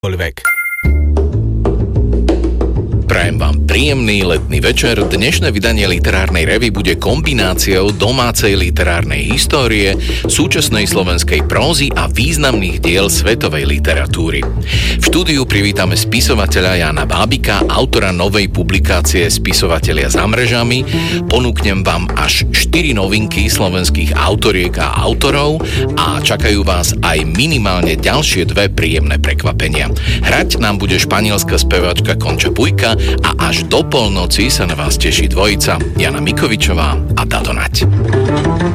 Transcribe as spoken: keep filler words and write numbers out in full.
Prajem vám príjemný letný večer. Dnešné vydanie literárnej revy bude kombináciou domácej literárnej histórie, súčasnej slovenskej prózy a významných diel svetovej literatúry. V štúdiu privítame spisovateľa Jána Bábika, autora novej publikácie Spisovatelia za mrežami. Ponúknem vám až štyri novinky slovenských autoriek a autorov a čakajú vás aj minimálne ďalšie dve príjemné prekvapenia. Hrať nám bude španielská speváčka Concha Puica a až do polnoci sa na vás teší dvojica Jana Mikovičová a Tato Nať.